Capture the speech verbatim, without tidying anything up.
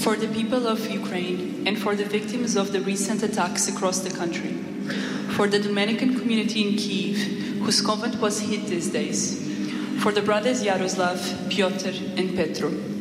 For the people of Ukraine and for the victims of the recent attacks across the country. For the Dominican community in Kyiv, whose convent was hit these days. For the brothers Yaroslav, Piotr, and Petro.